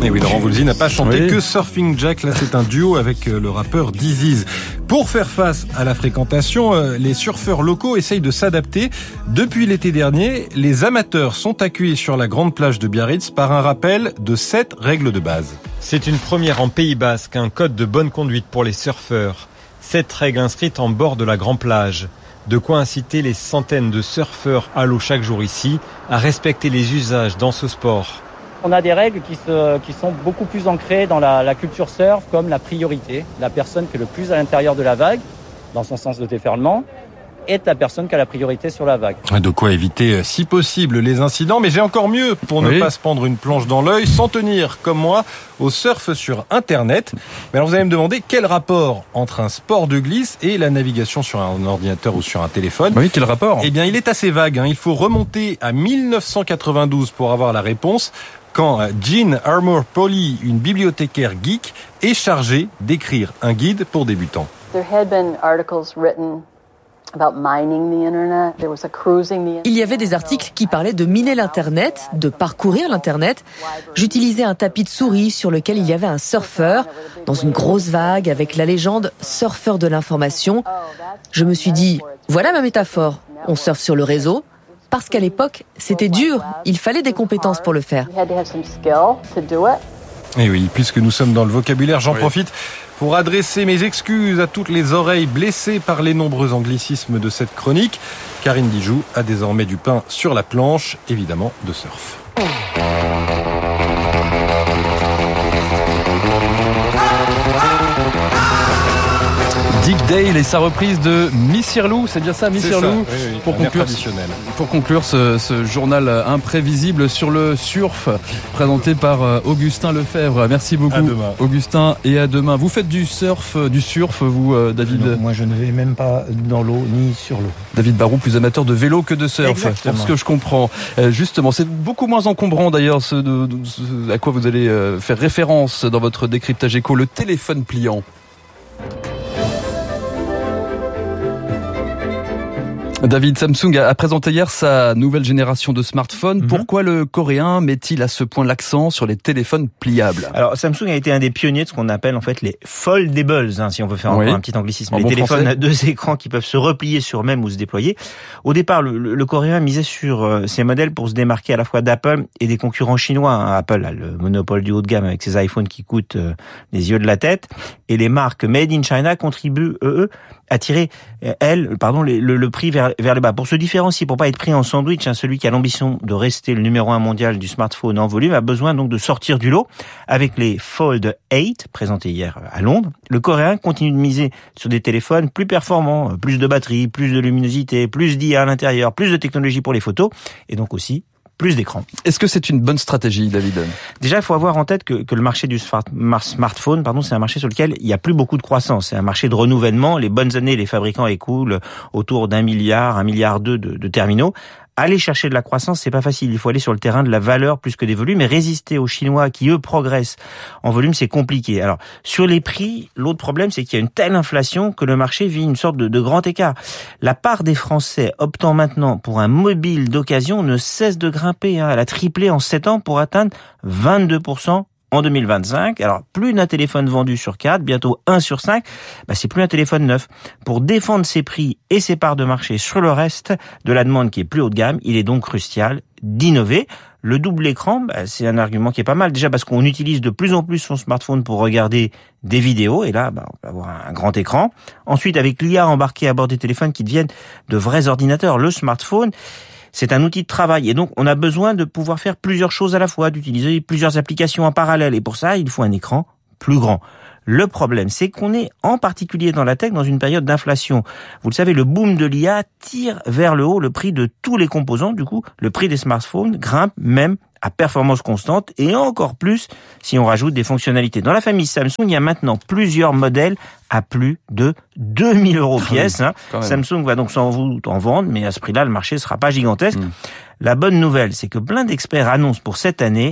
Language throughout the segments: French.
Et oui, Laurent Voulzy n'a pas chanté que Surfing Jack. Là, c'est un duo avec le rappeur Disease. Pour faire face à la fréquentation, les surfeurs locaux essayent de s'adapter. Depuis l'été dernier, les amateurs sont accueillis sur la grande plage de Biarritz par un rappel de 7 règles de base. C'est une première en Pays Basque, un code de bonne conduite pour les surfeurs. 7 règles inscrites en bord de la grande plage. De quoi inciter les centaines de surfeurs à l'eau chaque jour ici à respecter les usages dans ce sport. On a des règles qui sont beaucoup plus ancrées dans la culture surf, comme la priorité. La personne qui est le plus à l'intérieur de la vague, dans son sens de déferlement, est la personne qui a la priorité sur la vague. De quoi éviter, si possible, les incidents. Mais j'ai encore mieux pour ne pas se prendre une planche dans l'œil, s'en tenir, comme moi, au surf sur Internet. Mais alors vous allez me demander quel rapport entre un sport de glisse et la navigation sur un ordinateur ou sur un téléphone. Oui, quel rapport ? Eh bien, il est assez vague. Il faut remonter à 1992 pour avoir la réponse. Quand Jean Armour Polly, une bibliothécaire geek, est chargée d'écrire un guide pour débutants. Il y avait des articles qui parlaient de miner l'Internet, de parcourir l'Internet. J'utilisais un tapis de souris sur lequel il y avait un surfeur, dans une grosse vague avec la légende « surfeur de l'information ». Je me suis dit, voilà ma métaphore, on surfe sur le réseau. Parce qu'à l'époque, c'était dur. Il fallait des compétences pour le faire. Et oui, puisque nous sommes dans le vocabulaire, j'en profite pour adresser mes excuses à toutes les oreilles blessées par les nombreux anglicismes de cette chronique. Karine Dijoux a désormais du pain sur la planche, évidemment de surf. Dick Dale et sa reprise de Miss Irlou, c'est bien ça, Miss Irlou, oui, pour conclure ce journal imprévisible sur le surf, présenté par Augustin Lefebvre. Merci beaucoup, Augustin, et à demain. Vous faites du surf, vous, David ? Non, moi, je ne vais même pas dans l'eau ni sur l'eau. David Barou, plus amateur de vélo que de surf. Exactement. Pour ce que je comprends. Justement, c'est beaucoup moins encombrant d'ailleurs, à quoi vous allez faire référence dans votre décryptage éco, le téléphone pliant. David, Samsung a présenté hier sa nouvelle génération de smartphones. Pourquoi le coréen met-il à ce point l'accent sur les téléphones pliables ? Alors, Samsung a été un des pionniers de ce qu'on appelle en fait les foldables, si on veut faire encore un petit anglicisme. Les téléphones à 2 écrans qui peuvent se replier sur eux-mêmes ou se déployer. Au départ, le coréen misait sur ces modèles pour se démarquer à la fois d'Apple et des concurrents chinois. Apple a le monopole du haut de gamme avec ses iPhones qui coûtent les yeux de la tête. Et les marques Made in China contribuent, eux, à tirer, le prix vers le bas. Pour se différencier, pour pas être pris en sandwich, celui qui a l'ambition de rester le numéro 1 mondial du smartphone en volume a besoin donc de sortir du lot. Avec les Fold 8, présentés hier à Londres, le coréen continue de miser sur des téléphones plus performants, plus de batterie, plus de luminosité, plus d'IA à l'intérieur, plus de technologie pour les photos, et donc aussi plus d'écran. Est-ce que c'est une bonne stratégie, David ? Déjà, il faut avoir en tête que le marché du smartphone, c'est un marché sur lequel il n'y a plus beaucoup de croissance. C'est un marché de renouvellement. Les bonnes années, les fabricants écoulent autour d'1 milliard, 1,2 milliard de terminaux. Aller chercher de la croissance, c'est pas facile. Il faut aller sur le terrain de la valeur plus que des volumes, et résister aux Chinois qui, eux, progressent en volume, c'est compliqué. Alors, sur les prix, l'autre problème, c'est qu'il y a une telle inflation que le marché vit une sorte de grand écart. La part des Français optant maintenant pour un mobile d'occasion ne cesse de grimper. Elle a triplé en 7 ans pour atteindre 22% en 2025. Alors, plus d'un téléphone vendu sur 4, bientôt 1 sur 5, c'est plus un téléphone neuf. Pour défendre ses prix et ses parts de marché sur le reste de la demande qui est plus haut de gamme, il est donc crucial d'innover. Le double écran, c'est un argument qui est pas mal. Déjà parce qu'on utilise de plus en plus son smartphone pour regarder des vidéos. Et là, on peut avoir un grand écran. Ensuite, avec l'IA embarquée à bord des téléphones qui deviennent de vrais ordinateurs, le smartphone, c'est un outil de travail. Et donc, on a besoin de pouvoir faire plusieurs choses à la fois, d'utiliser plusieurs applications en parallèle. Et pour ça, il faut un écran plus grand. Le problème, c'est qu'on est en particulier dans la tech dans une période d'inflation. Vous le savez, le boom de l'IA tire vers le haut le prix de tous les composants. Du coup, le prix des smartphones grimpe même à performance constante, et encore plus si on rajoute des fonctionnalités. Dans la famille Samsung, il y a maintenant plusieurs modèles à plus de 2000 € pièce. Samsung va donc sans doute en vendre, mais à ce prix-là, le marché ne sera pas gigantesque. La bonne nouvelle, c'est que plein d'experts annoncent pour cette année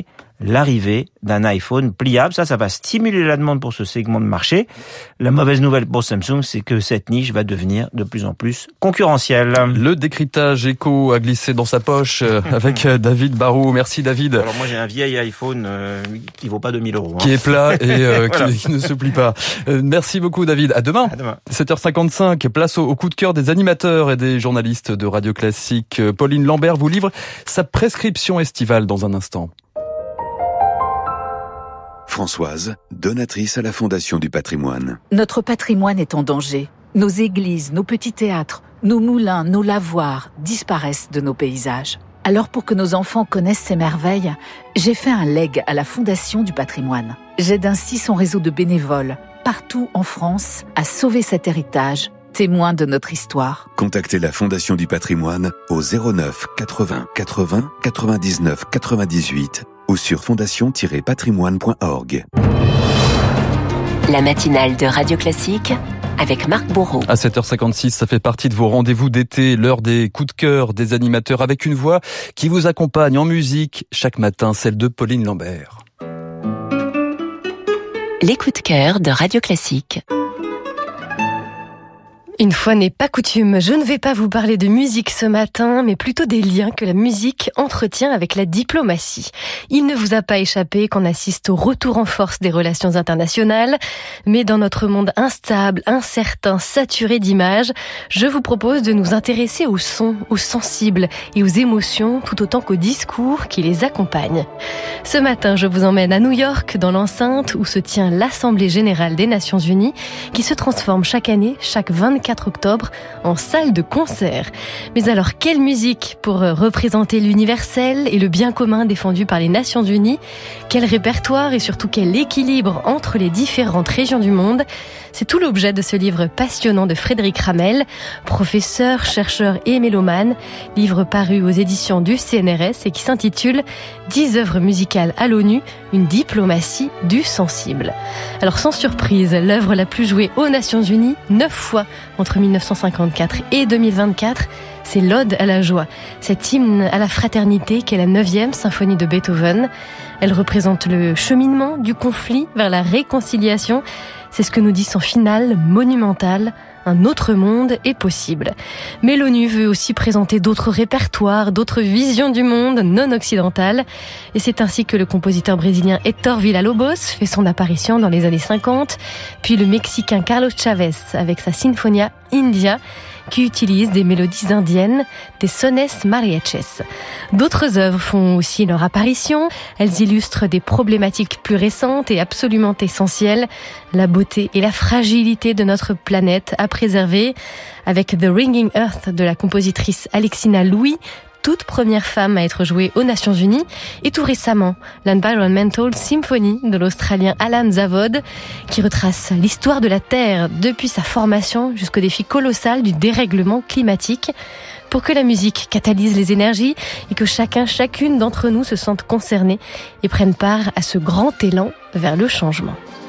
l'arrivée d'un iPhone pliable. Ça va stimuler la demande pour ce segment de marché. La mauvaise nouvelle pour Samsung, c'est que cette niche va devenir de plus en plus concurrentielle. Le décryptage éco a glissé dans sa poche avec David Barrault. Merci David. Alors moi j'ai un vieil iPhone qui vaut pas 2000 €. Qui est plat et voilà. qui ne se plie pas. Merci beaucoup David. À demain. 7h55, place au coup de cœur des animateurs et des journalistes de Radio Classique. Pauline Lambert vous livre sa prescription estivale dans un instant. Françoise, donatrice à la Fondation du Patrimoine. Notre patrimoine est en danger. Nos églises, nos petits théâtres, nos moulins, nos lavoirs disparaissent de nos paysages. Alors pour que nos enfants connaissent ces merveilles, j'ai fait un leg à la Fondation du Patrimoine. J'aide ainsi son réseau de bénévoles, partout en France, à sauver cet héritage, témoin de notre histoire. Contactez la Fondation du Patrimoine au 09 80 80 99 98 ou sur fondation-patrimoine.org. La matinale de Radio Classique avec Marc Bourreau. À 7h56, ça fait partie de vos rendez-vous d'été, l'heure des coups de cœur des animateurs avec une voix qui vous accompagne en musique chaque matin, celle de Pauline Lambert. Les coups de cœur de Radio Classique. Une fois n'est pas coutume, je ne vais pas vous parler de musique ce matin, mais plutôt des liens que la musique entretient avec la diplomatie. Il ne vous a pas échappé qu'on assiste au retour en force des relations internationales, mais dans notre monde instable, incertain, saturé d'images, je vous propose de nous intéresser aux sons, aux sensibles et aux émotions tout autant qu'aux discours qui les accompagnent. Ce matin, je vous emmène à New York, dans l'enceinte où se tient l'Assemblée Générale des Nations Unies, qui se transforme chaque année, chaque 24 octobre, en salle de concert. Mais alors, quelle musique pour représenter l'universel et le bien commun défendu par les Nations Unies? Quel répertoire et surtout quel équilibre entre les différentes régions du monde? C'est tout l'objet de ce livre passionnant de Frédéric Ramel, professeur, chercheur et mélomane, livre paru aux éditions du CNRS et qui s'intitule 10 œuvres musicales à l'ONU, une diplomatie du sensible. Alors sans surprise, l'œuvre la plus jouée aux Nations Unies, 9 fois entre 1954 et 2024, c'est l'Ode à la joie, cet hymne à la fraternité qu'est la 9e symphonie de Beethoven. Elle représente le cheminement du conflit vers la réconciliation. C'est ce que nous dit son final monumental. Un autre monde est possible. Mais l'ONU veut aussi présenter d'autres répertoires, d'autres visions du monde non occidentales. Et c'est ainsi que le compositeur brésilien Héctor Villa-Lobos fait son apparition dans les années 50, puis le Mexicain Carlos Chavez avec sa Sinfonia India, qui utilise des mélodies indiennes, des sones mariachis. D'autres œuvres font aussi leur apparition. Elles illustrent des problématiques plus récentes et absolument essentielles, la beauté et la fragilité de notre planète à préserver, avec The Ringing Earth de la compositrice Alexina Louis, toute première femme à être jouée aux Nations Unies, et tout récemment, l'Environmental Symphony de l'Australien Alan Zavod, qui retrace l'histoire de la Terre depuis sa formation jusqu'au défi colossal du dérèglement climatique, pour que la musique catalyse les énergies et que chacune d'entre nous se sente concerné et prenne part à ce grand élan vers le changement.